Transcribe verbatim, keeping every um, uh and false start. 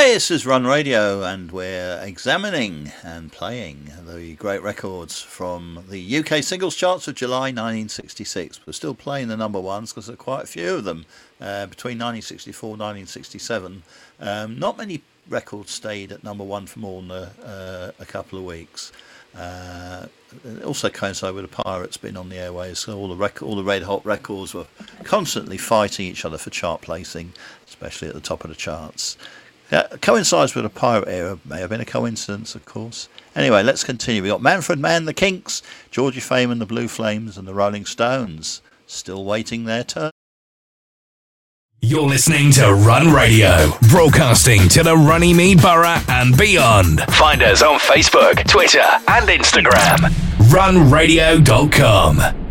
Hey, this is Run Radio, and we're examining and playing the great records from the U K singles charts of July nineteen sixty-six. We're still playing the number ones because there are quite a few of them uh, between nineteen sixty-four and nineteen sixty-seven. Um, not many records stayed at number one for more than a, uh, a couple of weeks. Uh, it also coincided with the Pirates being on the airways, so all the rec- all the red hot records were constantly fighting each other for chart placing, especially at the top of the charts. Yeah, coincides with the pirate era. May have been a coincidence, of course. Anyway, let's continue. We've got Manfred Mann, the Kinks, Georgie Fame, the Blue Flames, and the Rolling Stones still waiting their turn. You're listening to Run Radio, broadcasting to the Runnymede Borough and beyond. Find us on Facebook, Twitter, and Instagram. run radio dot com.